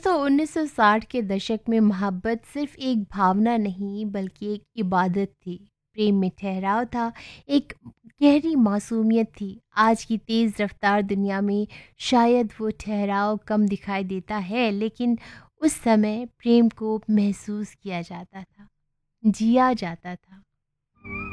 दोस्तों 1960 के दशक में मोहब्बत सिर्फ एक भावना नहीं बल्कि एक इबादत थी। प्रेम में ठहराव था, एक गहरी मासूमियत थी। आज की तेज़ रफ्तार दुनिया में शायद वो ठहराव कम दिखाई देता है, लेकिन उस समय प्रेम को महसूस किया जाता था, जिया जाता था।